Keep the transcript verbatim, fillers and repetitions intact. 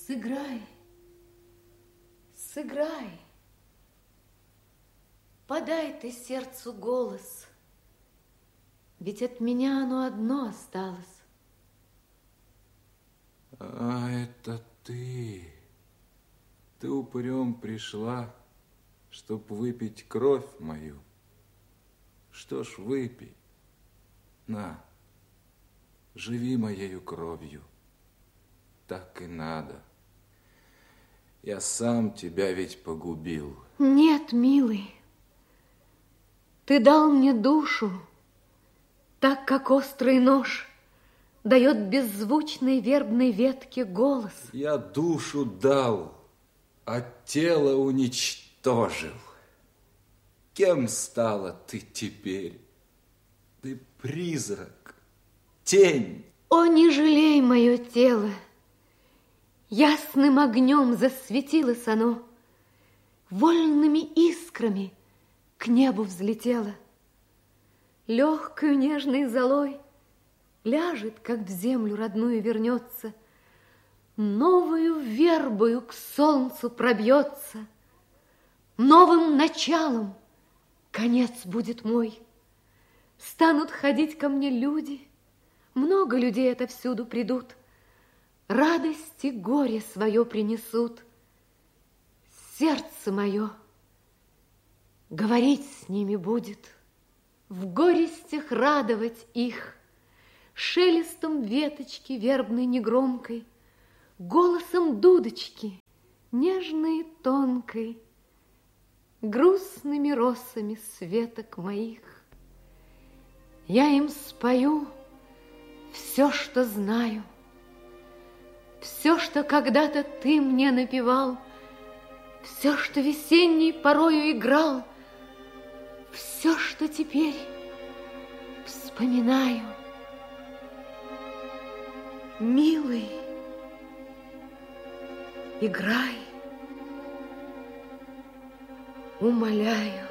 Сыграй, сыграй, подай ты сердцу голос, ведь от меня оно одно осталось. А это ты, ты упырем пришла, чтоб выпить кровь мою. Что ж, выпей, на, живи моею кровью, так и надо. Я сам тебя ведь погубил. Нет, милый, ты дал мне душу, так как острый нож дает беззвучной вербной ветке голос. Я душу дал, а тело уничтожил. Кем стала ты теперь? Ты призрак, тень. О, не жалей мое тело, ясным огнем засветилось оно, вольными искрами к небу взлетело. Легкою нежной золой ляжет, как в землю родную вернется, новою вербою к солнцу пробьется, новым началом конец будет мой. Станут ходить ко мне люди, много людей отовсюду придут, радость и горе свое принесут. Сердце мое говорить с ними будет, в горестях радовать их, шелестом веточки вербной негромкой, голосом дудочки нежной и тонкой, грустными росами светок моих. Я им спою все, что знаю, все, что когда-то ты мне напевал, все, что весенней порою играл, все, что теперь вспоминаю. Милый, играй, умоляю.